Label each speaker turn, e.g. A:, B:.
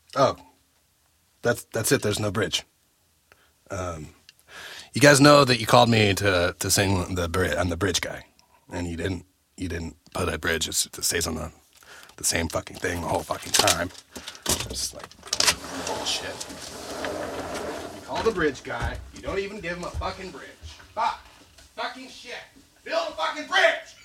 A: Oh, that's it. There's no bridge. You guys know that you called me to sing the bridge. I'm the bridge guy, and you didn't put a bridge. It stays on the same fucking thing the whole fucking time. It's like bullshit. You call the bridge guy. You don't even give him a fucking bridge. Fuck. Fucking shit. Build a fucking bridge.